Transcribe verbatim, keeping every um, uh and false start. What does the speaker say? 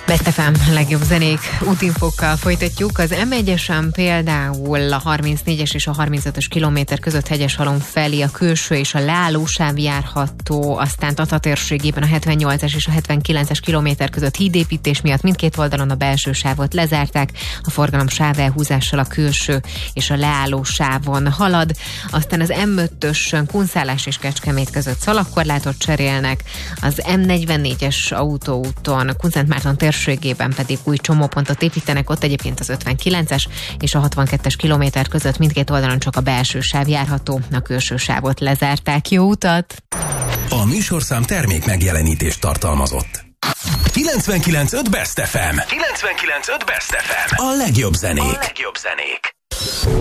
Best ef em legjobb zenék útinfokkal folytatjuk. Az em egyesen például a harmincnégyes és a harmincötös kilométer között Hegyeshalom felé a külső és a leállósáv járható, aztán Tata térségében a hetvennyolcas és a hetvenkilences kilométer között hídépítés miatt mindkét oldalon a belső sávot lezárták, a forgalom sávelhúzással a külső és a leállósávon halad, aztán az em ötösön Kunszálás és Kecskemét között szalagkorlátot cserélnek, az em negyvennégyes autóúton Kunszentmárton térségében pedig új csomópontot építenek, ott egyébként az ötvenkilences és a hatvankettes kilométer között mindkét oldalon csak a belső sáv járható, a külső sávot lezárták. Jó utat! A műsorszám termék megjelenítést tartalmazott. kilencvenkilenc pont öt Best ef em. kilencvenkilenc pont öt Best ef em. A legjobb zenék. A legjobb zenék.